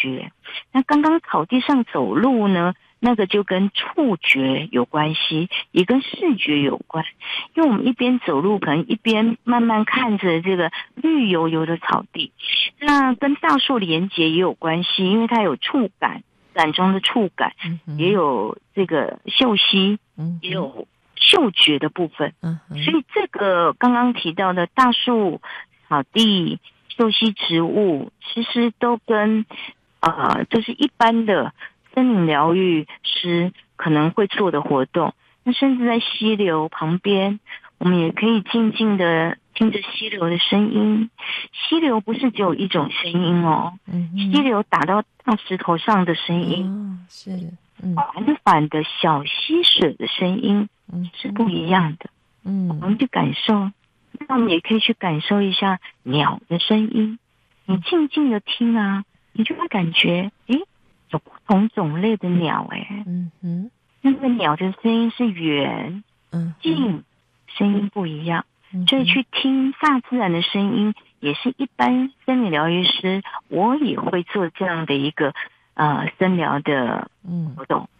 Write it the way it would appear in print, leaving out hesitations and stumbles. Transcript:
觉。那刚刚草地上走路呢，那个就跟触觉有关系，也跟视觉有关。因为我们一边走路，可能一边慢慢看着这个绿油油的草地，那跟大树连结也有关系，因为它有触感，感中的触感，也有这个嗅息，也有嗅觉的部分。所以这个刚刚提到的大树、草地、嗅息植物，其实都跟就是一般的森林疗愈师可能会做的活动。那甚至在溪流旁边，我们也可以静静的听着溪流的声音。溪流不是只有一种声音哦，溪流打到大石头上的声音， 是缓缓的小溪水的声音，是不一样的。我们去感受，那我们也可以去感受一下鸟的声音。你静静的听啊，你就会感觉，有不同种类的鸟，那个鸟的声音是远、近，声音不一样。所以去听大自然的声音，也是一般森林疗愈师，我也会做这样的一个森疗的活动。